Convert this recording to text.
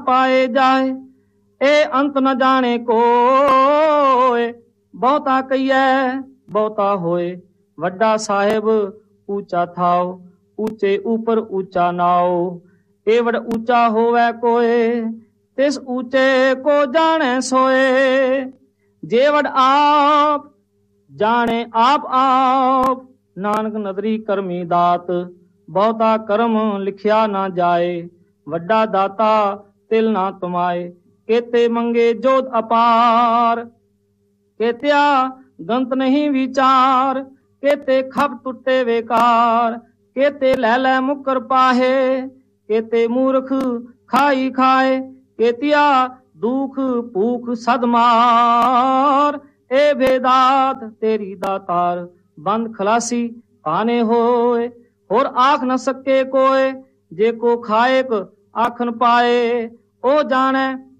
ਪਾਏ ਜਾਏ, ਇਹ ਅੰਤ ਨ ਜਾਣੇ ਕੋਏ। ਬਹੁਤਾ ਕਹੀਐ ਬਹੁਤਾ ਹੋਏ, ਵੱਡਾ ਸਾਹਿਬ ਊਚਾ ਥਾਓ, ਊਚੇ ਉਪਰ ਊਚਾ ਨਾਓ। ਇਹ ਵਡ ਊਚਾ ਹੋਵੇ ਕੋਏ, ਤਿਸ ਊਚੇ ਕੋ ਜਾਣੈ ਸੋਏ। ਜੇ ਵਡ ਆਪ ਜਾਣੇ ਆਪ ਆਪ, ਨਾਨਕ ਨਦਰੀ ਕਰਮੀ ਦਾਤ। ਬਹੁਤਾ ਕਰਮ ਲਿਖਿਆ ਨਾ ਜਾਏ, ਵੱਡਾ ਦਾਤਾ ਤਿਲ ਨਾ ਤੁਮਾਏ। ਕੇਤੇ ਮੰਗੇ ਜੋਤ ਅਪਾਰ, ਕੇਤਿਆ ਗੰਤ ਨਹੀਂ ਵਿਚਾਰ। ਕੇਤੇ ਖਪ ਟੁੱਟੇ ਵੇਕਾਰ, ਕੇਤੇ ਲੈ ਲੈ ਮੁਕਰ ਪਾਹੇ। ਕੇਤੇ ਮੂਰਖ ਖਾਈ ਖਾਏ, ਕੇਤਿਆ ਦੁਖ ਭੂਖ ਸਦ ਮਾਰ। ਇਹ ਬੇਦਾਤ ਤੇਰੀ ਦਾਤਾਰ, ਬੰਦ ਖਲਾਸੀ ਪਾਨੇ ਹੋਏ। ਹੋਰ ਆਖ ਨ ਸਕੇ ਕੋਏ, ਜੇ ਕੋ ਖਾਏਕ ਆਖਨ ਪਾਏ। ਉਹ ਜਾਣੈ